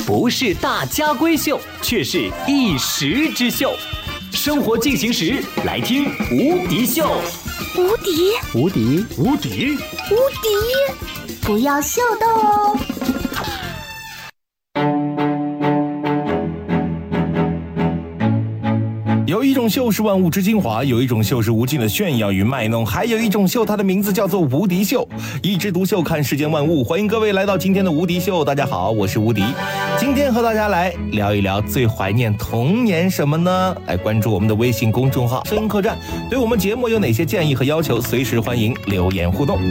不是大家闺秀，却是一时之秀。生活进行时，来听无敌秀。 无敌， 无敌， 无敌， 无敌！不要秀逗哦。 有一种秀是万物之精华，有一种秀是无尽的炫耀与卖弄，还有一种秀，它的名字叫做无敌秀。一枝独秀，看世间万物。欢迎各位来到今天的无敌秀。大家好，我是无敌。今天和大家来聊一聊最怀念童年什么呢？来关注我们的微信公众号声音客栈，对我们节目有哪些建议和要求，随时欢迎留言互动。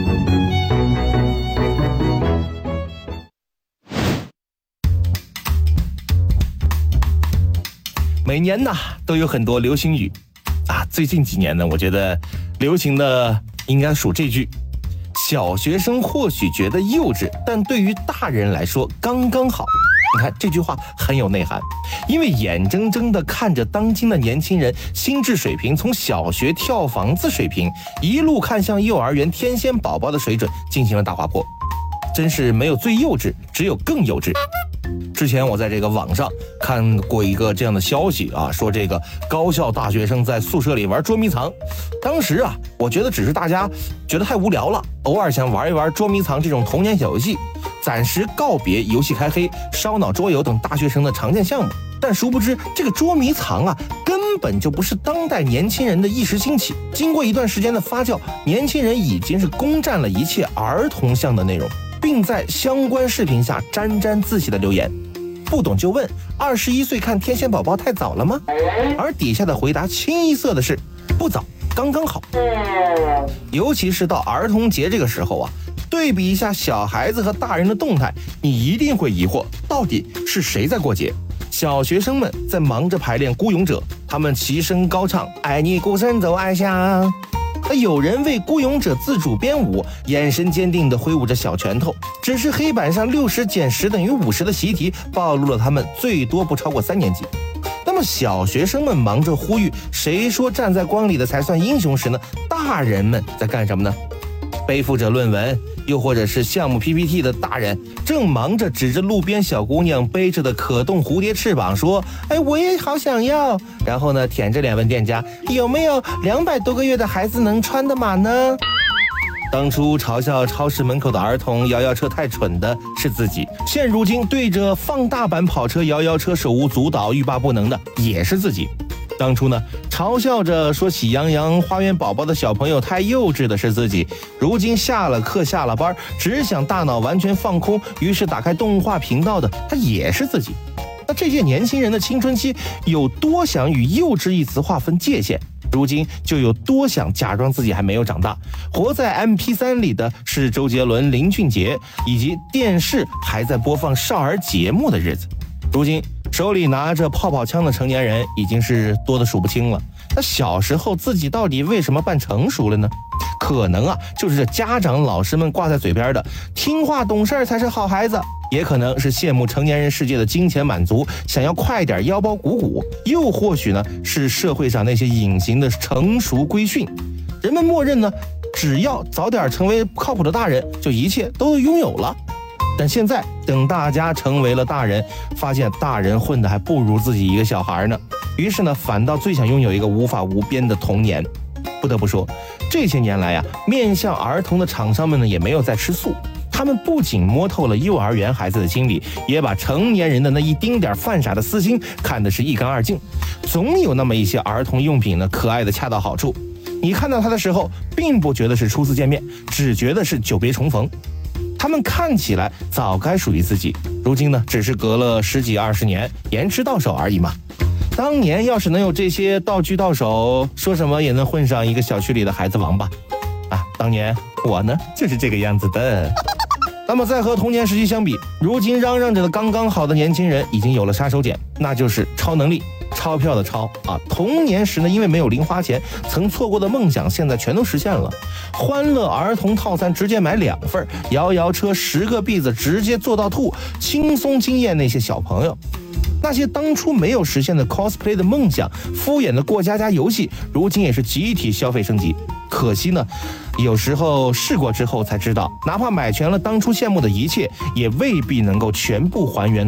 每年呢都有很多流行语啊，最近几年呢，我觉得流行的应该数这句：小学生或许觉得幼稚，但对于大人来说刚刚好。你看这句话很有内涵，因为眼睁睁地看着当今的年轻人心智水平从小学跳房子水平一路看向幼儿园天仙宝宝的水准进行了大滑坡，真是没有最幼稚，只有更幼稚。之前我在这个网上看过一个这样的消息啊，说这个高校大学生在宿舍里玩捉迷藏。当时啊，我觉得只是大家觉得太无聊了，偶尔想玩一玩捉迷藏这种童年小游戏，暂时告别游戏开黑、烧脑桌游等大学生的常见项目。但殊不知，这个捉迷藏啊，根本就不是当代年轻人的一时兴起。经过一段时间的发酵，年轻人已经是攻占了一切儿童向的内容，并在相关视频下沾沾自喜的留言。不懂就问，21岁看天线宝宝太早了吗？而底下的回答清一色的是不早，刚刚好。尤其是到儿童节这个时候啊，对比一下小孩子和大人的动态，你一定会疑惑，到底是谁在过节？小学生们在忙着排练《孤勇者》，他们齐声高唱“爱你孤身走暗巷”。有人为孤勇者自主编舞，眼神坚定地挥舞着小拳头，只是黑板上60减10等于50的习题暴露了他们最多不超过3年级。那么小学生们忙着呼吁谁说站在光里的才算英雄时呢，大人们在干什么呢？背负着论文又或者是项目 PPT 的大人正忙着指着路边小姑娘背着的可动蝴蝶翅膀说，我也好想要，然后呢舔着脸问店家有没有200多个月的孩子能穿的码呢？当初嘲笑超市门口的儿童摇摇车太蠢的是自己，现如今对着放大版跑车摇摇车手无足蹈欲罢不能的也是自己。当初呢，嘲笑着说喜羊羊花园宝宝的小朋友太幼稚的是自己，如今下了课下了班，只想大脑完全放空，于是打开动画频道的他也是自己。那这些年轻人的青春期有多想与幼稚一词划分界限，如今就有多想假装自己还没有长大。活在 MP3 里的是周杰伦、林俊杰，以及电视还在播放少儿节目的日子。如今手里拿着泡泡枪的成年人已经是多得数不清了。那小时候自己到底为什么扮成熟了呢？可能啊，就是这家长老师们挂在嘴边的听话懂事才是好孩子，也可能是羡慕成年人世界的金钱满足，想要快点腰包鼓鼓，又或许呢是社会上那些隐形的成熟规训。人们默认呢，只要早点成为靠谱的大人，就一切都拥有了。但现在等大家成为了大人，发现大人混得还不如自己一个小孩呢，于是呢反倒最想拥有一个无法无边的童年。不得不说，这些年来啊，面向儿童的厂商们呢也没有再吃素，他们不仅摸透了幼儿园孩子的心理，也把成年人的那一丁点犯傻的私心看得是一干二净。总有那么一些儿童用品呢，可爱的恰到好处，你看到它的时候并不觉得是初次见面，只觉得是久别重逢。他们看起来早该属于自己，如今呢只是隔了10几20年，延迟到手而已嘛。当年要是能有这些道具到手，说什么也能混上一个小区里的孩子王吧。当年我呢就是这个样子的。那么再和童年时期相比，如今嚷嚷着的刚刚好的年轻人已经有了杀手锏，那就是超能力。钞票的钞啊，童年时呢，因为没有零花钱，曾错过的梦想现在全都实现了。欢乐儿童套餐直接买2份，摇摇车10个币子直接做到吐，轻松惊艳那些小朋友。那些当初没有实现的 cosplay 的梦想，敷衍的过家家游戏，如今也是集体消费升级。可惜呢，有时候试过之后才知道，哪怕买全了当初羡慕的一切，也未必能够全部还原